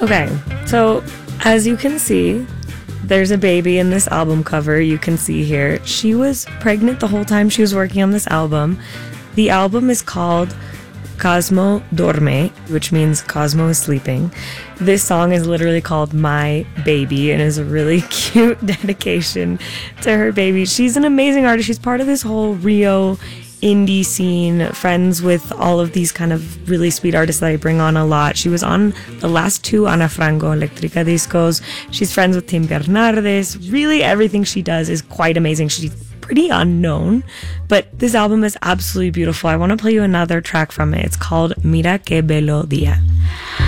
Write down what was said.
Okay, so as you can see, there's a baby in this album cover. You can see here. She was pregnant the whole time she was working on this album. The album is called Cosmo Dorme, which means Cosmo is sleeping. This song is literally called My Baby and is a really cute dedication to her baby. She's an amazing artist. She's part of this whole Rio indie scene, friends with all of these kind of really sweet artists that I bring on a lot. She was on the last two Ana Frango Electrica discos. She's friends with Tim Bernardes. Really, everything she does is quite amazing. She's pretty unknown, but this album is absolutely beautiful. I want to play you another track from it. It's called Mira Que Bello Dia.